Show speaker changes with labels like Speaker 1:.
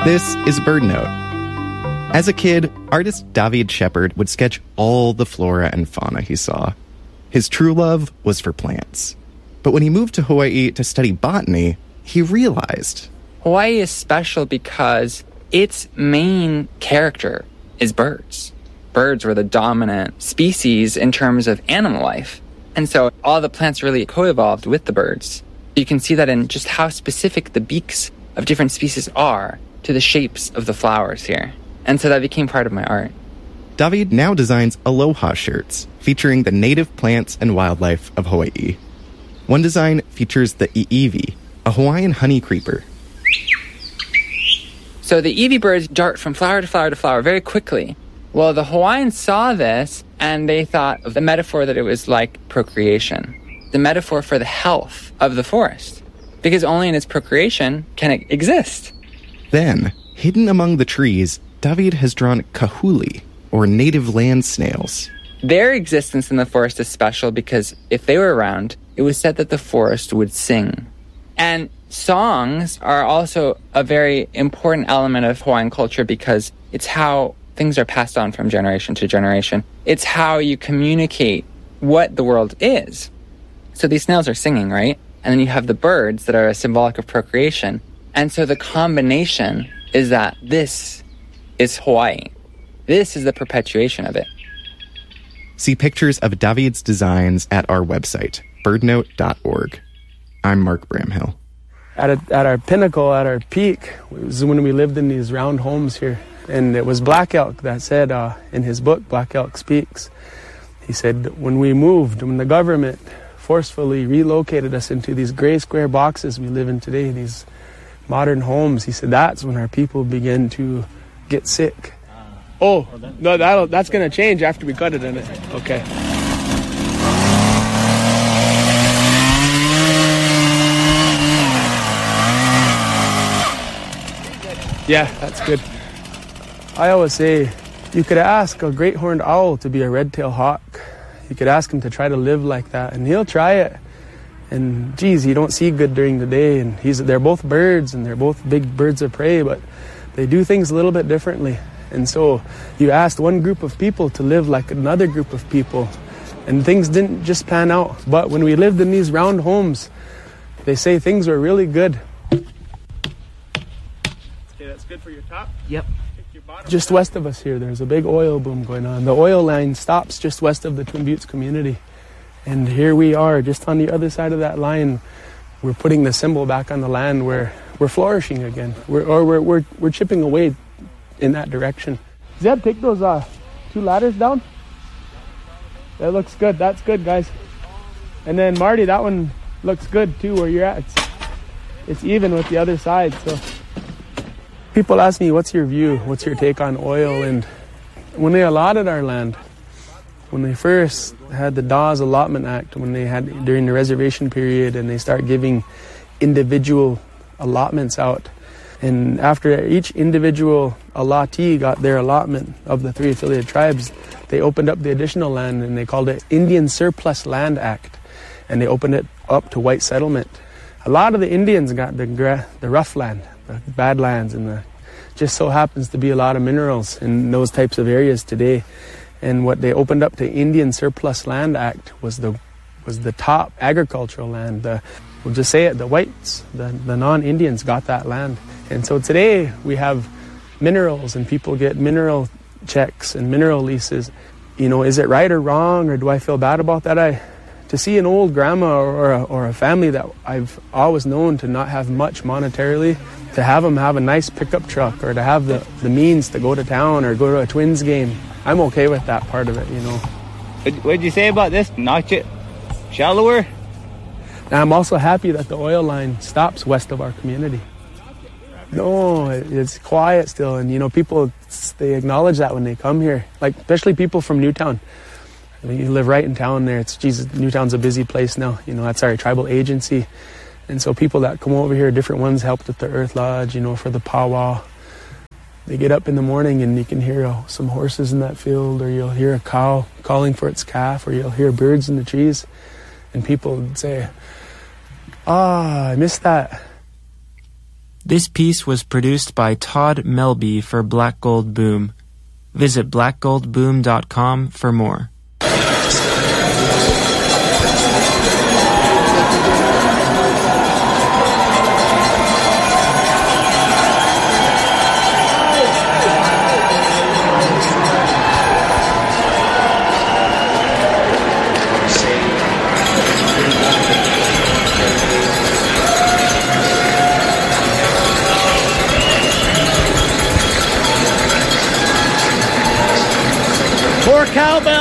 Speaker 1: This is BirdNote. As a kid, artist David Shepard would sketch all the flora and fauna he saw. His true love was for plants. But when he moved to Hawaii to study botany, he realized
Speaker 2: Hawaii is special because its main character is birds. Birds were the dominant species in terms of animal life. And so all the plants really co-evolved with the birds. You can see that in just how specific the beaks of different species are to the shapes of the flowers here. And so that became part of my art.
Speaker 1: David now designs aloha shirts featuring the native plants and wildlife of Hawaii. One design features the iiwi, a Hawaiian honey creeper.
Speaker 2: So the iiwi birds dart from flower to flower to flower very quickly. Well, the Hawaiians saw this and they thought of the metaphor that it was like procreation, the metaphor for the health of the forest, because only in its procreation can it exist.
Speaker 1: Then, hidden among the trees, David has drawn kahuli, or native land snails.
Speaker 2: Their existence in the forest is special because if they were around, it was said that the forest would sing. And songs are also a very important element of Hawaiian culture because it's how things are passed on from generation to generation. It's how you communicate what the world is. So these snails are singing, right? And then you have the birds that are symbolic of procreation. And so the combination is that this is Hawaii. This is the perpetuation of it.
Speaker 1: See pictures of David's designs at our website, birdnote.org. I'm Mark Bramhill.
Speaker 3: At our pinnacle, at our peak, was when we lived in these round homes here. And it was Black Elk that said in his book, Black Elk Speaks, he said, when we moved, when the government forcefully relocated us into these gray square boxes we live in today, these modern homes, he said that's when our people begin to get sick. Oh, no, that's going to change after we cut it in it. Okay. Yeah, that's good. I always say you could ask a great horned owl to be a red-tailed hawk. You could ask him to try to live like that, and he'll try it. And geez, you don't see good during the day, and they're both birds, and they're both big birds of prey, but they do things a little bit differently. And so you asked one group of people to live like another group of people, and things didn't just pan out. But when we lived in these round homes, they say things were really good. Okay, that's good for your top?
Speaker 2: Yep.
Speaker 3: Just west of us here, there's a big oil boom going on. The oil line stops just west of the Twin Buttes community. And here we are, just on the other side of that line. We're putting the symbol back on the land where we're flourishing again. We're chipping away in that direction. Zeb, take those 2 ladders down. That looks good. That's good, guys. And then Marty, that one looks good too where you're at. It's even with the other side. So people ask me, what's your view? What's your take on oil? And when they allotted our land, when they first had the Dawes Allotment Act, when they had during the reservation period, and they start giving individual allotments out, and after each individual allottee got their allotment of the 3 affiliated tribes, they opened up the additional land, and they called it Indian Surplus Land Act, and they opened it up to white settlement. A lot of the Indians got the rough land, the badlands, and just so happens to be a lot of minerals in those types of areas today. And what they opened up to Indian Surplus Land Act was the top agricultural land. We'll just say it, the whites, the non-Indians got that land. And so today we have minerals, and people get mineral checks and mineral leases. You know, is it right or wrong, or do I feel bad about that? To see an old grandma or a family that I've always known to not have much monetarily, to have them have a nice pickup truck, or to have the means to go to town or go to a Twins game, I'm okay with that part of it, you know.
Speaker 4: What did you say about this? Notch it shallower?
Speaker 3: And I'm also happy that the oil line stops west of our community. No, it's quiet still, and you know, people, they acknowledge that when they come here, like especially people from Newtown. I mean, you live right in town there. Newtown's a busy place now. You know, that's our tribal agency. And so people that come over here, different ones helped at the Earth Lodge, you know, for the powwow. They get up in the morning and you can hear some horses in that field, or you'll hear a cow calling for its calf, or you'll hear birds in the trees. And people would say, I missed that.
Speaker 5: This piece was produced by Todd Melby for Black Gold Boom. Visit blackgoldboom.com for more.
Speaker 6: Poor cowbell!